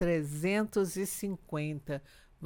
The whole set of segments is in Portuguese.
350.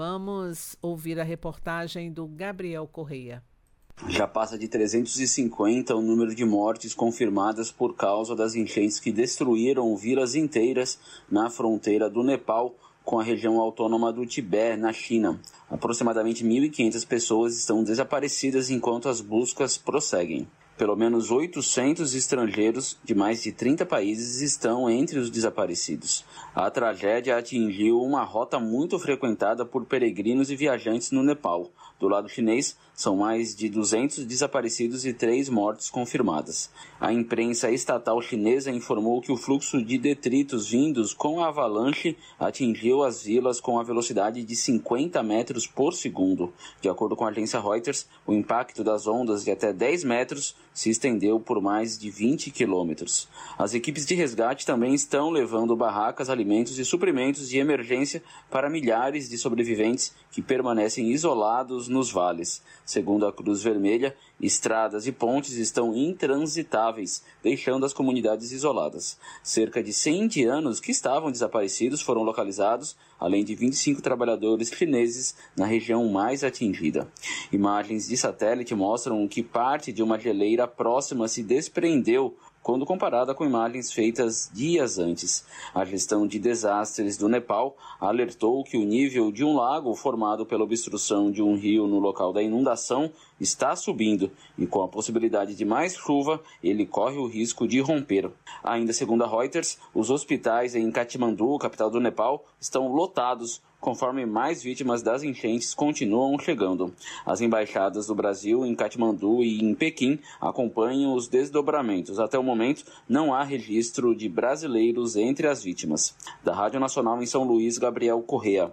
Vamos ouvir a reportagem do Gabriel Correia. Já passa de 350 o número de mortes confirmadas por causa das enchentes que destruíram vilas inteiras na fronteira do Nepal com a região autônoma do Tibete, na China. Aproximadamente 1.500 pessoas estão desaparecidas enquanto as buscas prosseguem. Pelo menos 800 estrangeiros de mais de 30 países estão entre os desaparecidos. A tragédia atingiu uma rota muito frequentada por peregrinos e viajantes no Nepal. Do lado chinês, são mais de 200 desaparecidos e 3 mortes confirmadas. A imprensa estatal chinesa informou que o fluxo de detritos vindos com a avalanche atingiu as vilas com a velocidade de 50 metros por segundo. De acordo com a agência Reuters, o impacto das ondas de até 10 metros se estendeu por mais de 20 quilômetros. As equipes de resgate também estão levando barracas, alimentos e suprimentos de emergência para milhares de sobreviventes que permanecem isolados nos vales. Segundo a Cruz Vermelha, estradas e pontes estão intransitáveis, deixando as comunidades isoladas. Cerca de 100 indianos que estavam desaparecidos foram localizados, além de 25 trabalhadores chineses na região mais atingida. Imagens de satélite mostram que parte de uma geleira próxima se desprendeu quando comparada com imagens feitas dias antes. A gestão de desastres do Nepal alertou que o nível de um lago formado pela obstrução de um rio no local da inundação está subindo e, com a possibilidade de mais chuva, ele corre o risco de romper. Ainda segundo a Reuters, os hospitais em Katmandu, capital do Nepal, estão lotados, conforme mais vítimas das enchentes continuam chegando. As embaixadas do Brasil em Katmandu e em Pequim acompanham os desdobramentos. Até o momento, não há registro de brasileiros entre as vítimas. Da Rádio Nacional em São Luís, Gabriel Correa.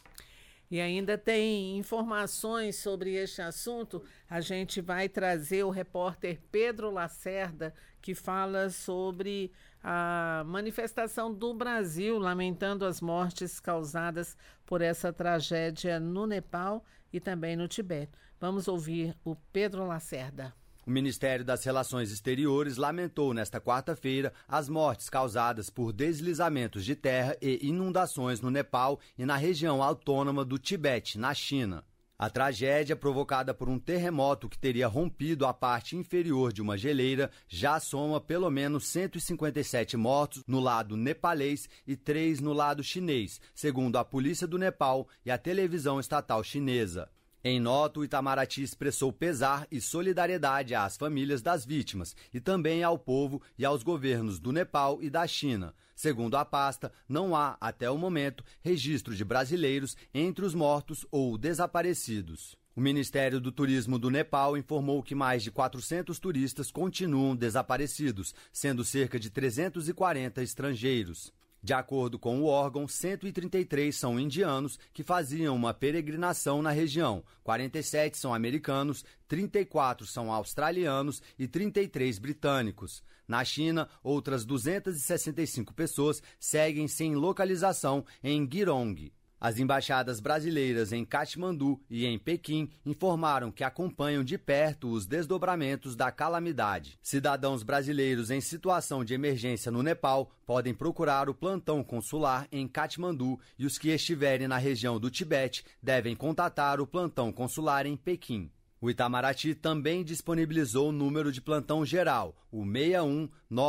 E ainda tem informações sobre este assunto. A gente vai trazer o repórter Pedro Lacerda, que fala sobre a manifestação do Brasil, lamentando as mortes causadas por essa tragédia no Nepal e também no Tibete. Vamos ouvir o Pedro Lacerda. O Ministério das Relações Exteriores lamentou nesta quarta-feira as mortes causadas por deslizamentos de terra e inundações no Nepal e na região autônoma do Tibete, na China. A tragédia, provocada por um terremoto que teria rompido a parte inferior de uma geleira, já soma pelo menos 157 mortos no lado nepalês e 3 no lado chinês, segundo a Polícia do Nepal e a televisão estatal chinesa. Em nota, o Itamaraty expressou pesar e solidariedade às famílias das vítimas e também ao povo e aos governos do Nepal e da China. Segundo a pasta, não há, até o momento, registro de brasileiros entre os mortos ou desaparecidos. O Ministério do Turismo do Nepal informou que mais de 400 turistas continuam desaparecidos, sendo cerca de 340 estrangeiros. De acordo com o órgão, 133 são indianos que faziam uma peregrinação na região, 47 são americanos, 34 são australianos e 33 britânicos. Na China, outras 265 pessoas seguem sem localização em Girong. As embaixadas brasileiras em Katmandu e em Pequim informaram que acompanham de perto os desdobramentos da calamidade. Cidadãos brasileiros em situação de emergência no Nepal podem procurar o plantão consular em Katmandu e os que estiverem na região do Tibete devem contatar o plantão consular em Pequim. O Itamaraty também disponibilizou o número de plantão geral, o 61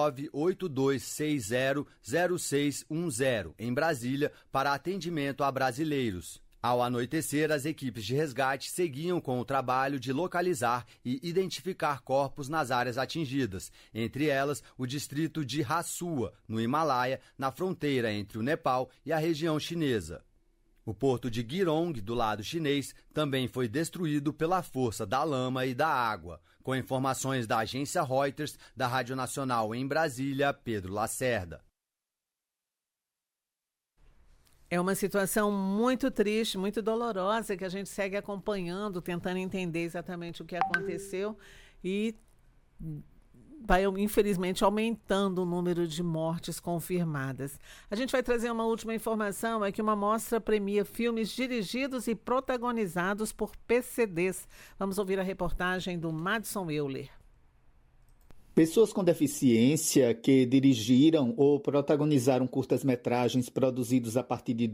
98260 0610, em Brasília, para atendimento a brasileiros. Ao anoitecer, as equipes de resgate seguiam com o trabalho de localizar e identificar corpos nas áreas atingidas, entre elas o distrito de Rasua, no Himalaia, na fronteira entre o Nepal e a região chinesa. O porto de Girong, do lado chinês, também foi destruído pela força da lama e da água. Com informações da agência Reuters, da Rádio Nacional em Brasília, Pedro Lacerda. É uma situação muito triste, muito dolorosa, que a gente segue acompanhando, tentando entender exatamente o que aconteceu e vai, infelizmente, aumentando o número de mortes confirmadas. A gente vai trazer uma última informação, é que uma mostra premia filmes dirigidos e protagonizados por PCDs. Vamos ouvir a reportagem do Madison Euler. Pessoas com deficiência que dirigiram ou protagonizaram curtas-metragens produzidos a partir de